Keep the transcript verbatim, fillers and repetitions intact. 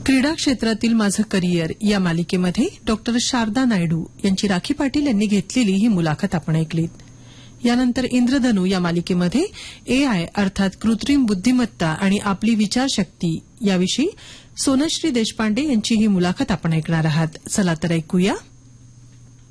क्रीडा क्षेत्रातील माझं करिअर या मालिकेमध्ये डॉक्टर शारदा नायडू यांची राखी पाटील यांनी घेतलेली ही मुलाखत आपण ऐकलीत. यानंतर इंद्रधनू या मालिकेमध्ये एआय अर्थात कृत्रिम बुद्धिमत्ता आणि आपली विचारशक्ती याविषयी सोनश्री देशपांडे यांची ही मुलाखत आपण ऐकणार आहात. चला तर ऐकूया.